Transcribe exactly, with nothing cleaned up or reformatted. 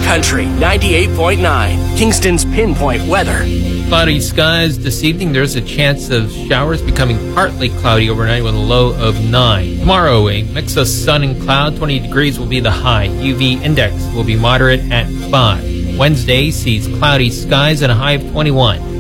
Country ninety-eight point nine, Kingston's pinpoint weather. Cloudy skies this evening. There's a chance of showers becoming partly cloudy overnight with a low of nine. Tomorrow, a mix of sun and cloud. twenty degrees will be the high. U V index will be moderate at five. Wednesday sees cloudy skies and a high of twenty-one.